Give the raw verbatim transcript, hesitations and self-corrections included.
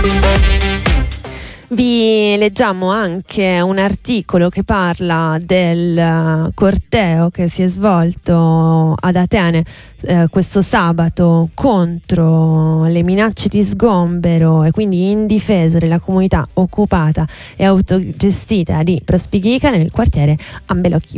Vi leggiamo anche un articolo che parla del corteo che si è svolto ad Atene eh, questo sabato contro le minacce di sgombero e quindi in difesa della comunità occupata e autogestita di Prospichica nel quartiere Ambelocchi.